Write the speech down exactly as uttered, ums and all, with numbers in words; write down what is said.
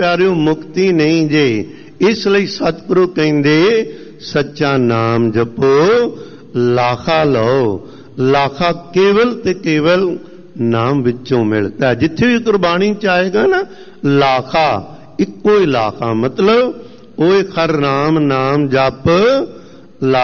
प्यारियों मुक्ति नहीं जे, इसलिए सतगुरु कहंदे सच्चा नाम जपो लाखा लो। लाखा केवल ते केवल नाम विचों मिलता है। जिथे भी गुरबाणी च आएगा ना लाखा, इको ही लाखा, मतलब ओए खर नाम नाम जप